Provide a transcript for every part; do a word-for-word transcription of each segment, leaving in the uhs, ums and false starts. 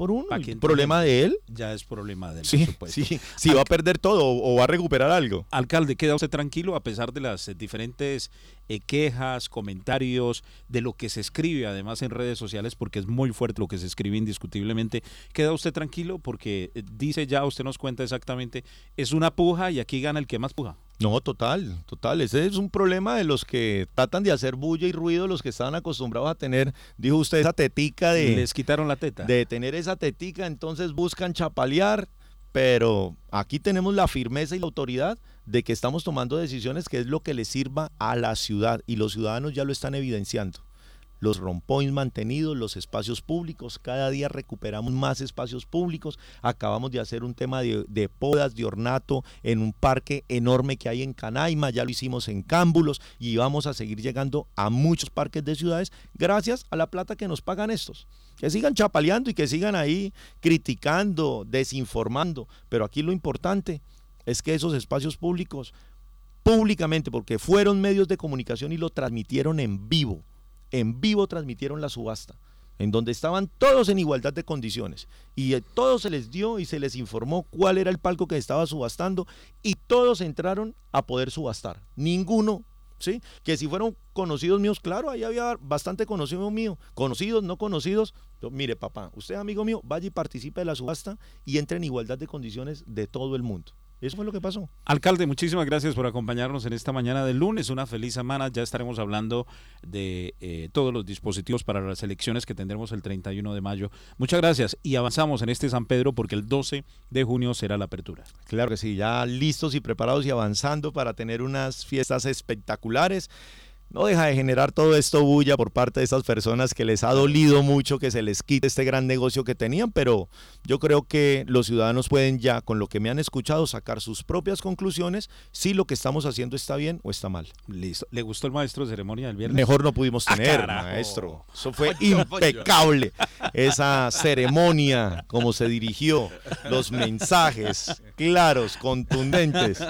por uno. El problema de él. Ya es problema de él, sí, por supuesto. Sí, si Alc- va a perder todo o, o va a recuperar algo. Alcalde, queda usted tranquilo a pesar de las diferentes eh, quejas, comentarios, de lo que se escribe además en redes sociales, porque es muy fuerte lo que se escribe indiscutiblemente. Queda usted tranquilo porque eh, dice ya, usted nos cuenta exactamente, es una puja y aquí gana el que más puja. No, total, total. Ese es un problema de los que tratan de hacer bulla y ruido, los que estaban acostumbrados a tener, dijo usted, esa tetica de... Les quitaron la teta. De tener esa tetica, entonces buscan chapalear, pero aquí tenemos la firmeza y la autoridad de que estamos tomando decisiones que es lo que le sirva a la ciudad y los ciudadanos ya lo están evidenciando. Los rompoints mantenidos, los espacios públicos, cada día recuperamos más espacios públicos, acabamos de hacer un tema de, de podas, de ornato en un parque enorme que hay en Canaima, ya lo hicimos en Cámbulos y vamos a seguir llegando a muchos parques de ciudades gracias a la plata que nos pagan estos. Que sigan chapaleando y que sigan ahí criticando, desinformando, pero aquí lo importante es que esos espacios públicos, públicamente, porque fueron medios de comunicación y lo transmitieron en vivo, en vivo transmitieron la subasta, en donde estaban todos en igualdad de condiciones y a todos se les dio y se les informó cuál era el palco que estaba subastando y todos entraron a poder subastar, ninguno, ¿sí? Que si fueron conocidos míos, claro, ahí había bastante conocido mío, conocidos, no conocidos, pero, mire papá, usted amigo mío, vaya y participe de la subasta y entre en igualdad de condiciones de todo el mundo. Eso fue lo que pasó. Alcalde, muchísimas gracias por acompañarnos en esta mañana del lunes. Una feliz semana. Ya estaremos hablando de eh, todos los dispositivos para las elecciones que tendremos el treinta y uno de mayo. Muchas gracias y avanzamos en este San Pedro porque el doce de junio será la apertura. Claro que sí, ya listos y preparados y avanzando para tener unas fiestas espectaculares. No deja de generar todo esto bulla por parte de esas personas que les ha dolido mucho que se les quite este gran negocio que tenían, pero yo creo que los ciudadanos pueden ya, con lo que me han escuchado, sacar sus propias conclusiones si lo que estamos haciendo está bien o está mal. Listo. ¿Le gustó el maestro de ceremonia del viernes? Mejor no pudimos tener, ah, maestro. Eso fue impecable. Esa ceremonia, como se dirigió, los mensajes claros, contundentes.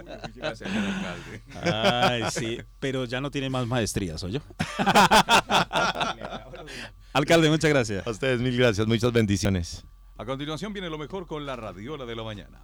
Ay, sí, pero ya no tiene más maestrías, ¿oyó? Alcalde, muchas gracias. A ustedes mil gracias, muchas bendiciones. A continuación viene lo mejor con la radiola de la mañana.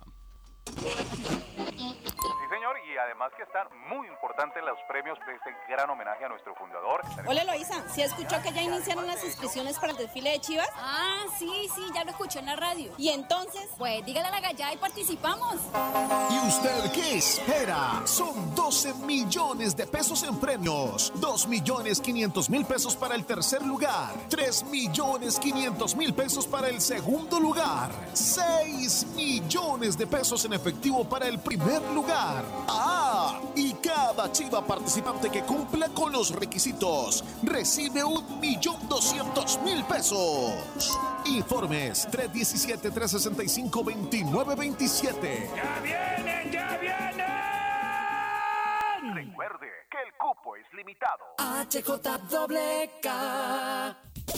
Sí, señor, y además que están muy importantes los premios de este gran homenaje a nuestro fundador. Hola, Eloísa, ¿sí escuchó que ya iniciaron las inscripciones para el desfile de Chivas? Ah, sí, sí, ya lo escuché en la radio. ¿Y entonces? Pues dígale a la gallada y participamos. ¿Y usted qué espera? Son doce millones de pesos en premios, dos millones quinientos mil pesos para el tercer lugar, tres millones quinientos mil pesos para el segundo lugar, seis millones de pesos en efectivo para el primer lugar. Ah, y cada chiva participante que cumpla con los requisitos recibe un millón doscientos mil pesos. Informes tres uno siete, tres seis cinco, dos nueve dos siete. ¡Ya vienen, ya vienen! Recuerde que el cupo es limitado. H J doble K.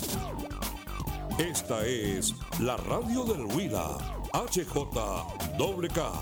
Esta es la radio del Huila, H J doble K.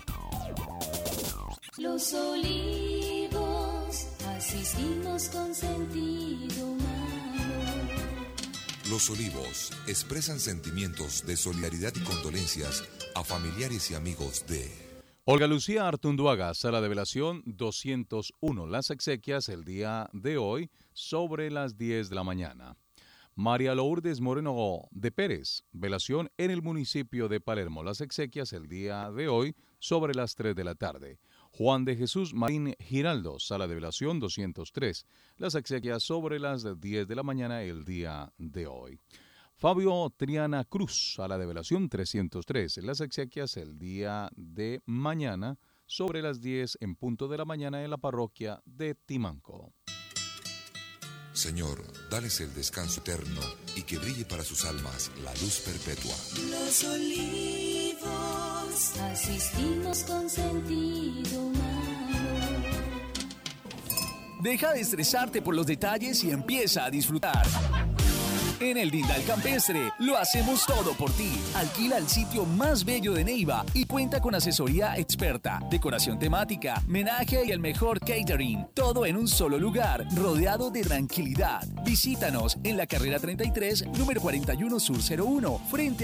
Los olivos asistimos con sentido humano. Los Olivos expresan sentimientos de solidaridad y condolencias a familiares y amigos de... Olga Lucía Artunduaga, sala de velación doscientos uno. Las exequias el día de hoy sobre las diez de la mañana. María Lourdes Moreno de Pérez, velación en el municipio de Palermo. Las exequias el día de hoy sobre las tres de la tarde. Juan de Jesús Marín Giraldo, sala de velación doscientos tres. Las exequias sobre las diez de la mañana el día de hoy. Fabio Triana Cruz, sala de velación trescientos tres. Las exequias el día de mañana sobre las diez en punto de la mañana en la parroquia de Timanco. Señor, dales el descanso eterno y que brille para sus almas la luz perpetua. Los olivos asistimos con sentido humano. Deja de estresarte por los detalles y empieza a disfrutar. En el Dindal Campestre lo hacemos todo por ti. Alquila el sitio más bello de Neiva y cuenta con asesoría experta, decoración temática, menaje y el mejor catering. Todo en un solo lugar, rodeado de tranquilidad. Visítanos en la carrera treinta y tres, número cuarenta y uno Sur cero uno, frente